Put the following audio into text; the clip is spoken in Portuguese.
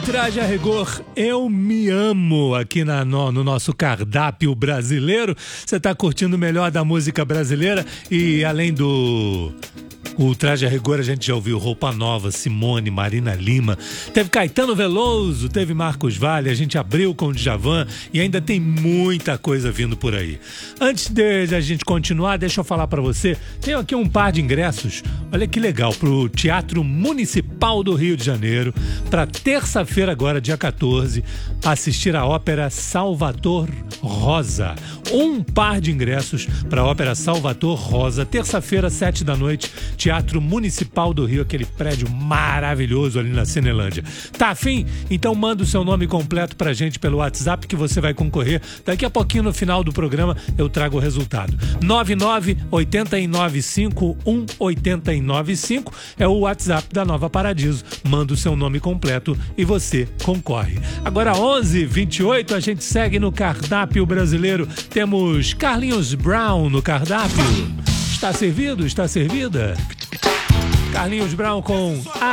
Traje a rigor, eu me amo aqui no nosso cardápio brasileiro. Você está curtindo o melhor da música brasileira e além do Traje a rigor, a gente já ouviu Roupa Nova, Simone, Marina Lima, teve Caetano Veloso, teve Marcos Valle, a gente abriu com o Djavan e ainda tem muita coisa vindo por aí. Antes de a gente continuar, deixa eu falar para você, tenho aqui um par de ingressos, olha que legal, pro Teatro Municipal do Rio de Janeiro, para terça-feira agora, dia 14, assistir a ópera Salvator Rosa. Um par de ingressos para a ópera Salvator Rosa, terça-feira, 7 da noite, Teatro Municipal do Rio, aquele prédio maravilhoso ali na Cinelândia. Tá afim? Então manda o seu nome completo pra gente pelo WhatsApp que você vai concorrer. Daqui a pouquinho no final do programa eu trago o resultado. 99-895-1895 é o WhatsApp da Nova Paradiso. Manda o seu nome completo e você concorre. Agora 11h28, a gente segue no cardápio brasileiro. Temos Carlinhos Brown no cardápio. Está servido? Está servida? Carlinhos Brown com